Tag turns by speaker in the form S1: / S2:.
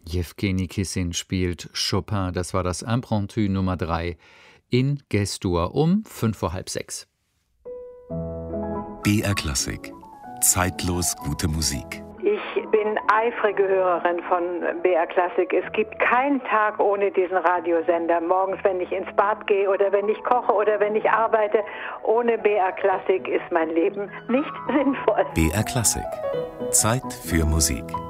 S1: Jewgeni Kissin spielt Chopin, das war das Impromptu Nummer 3 in G-Dur um 5:30.
S2: BR Klassik. Zeitlos gute Musik.
S3: Ich bin eifrige Hörerin von BR Klassik. Es gibt keinen Tag ohne diesen Radiosender. Morgens, wenn ich ins Bad gehe oder wenn ich koche oder wenn ich arbeite. Ohne BR Klassik ist mein Leben nicht sinnvoll.
S2: BR Klassik. Zeit für Musik.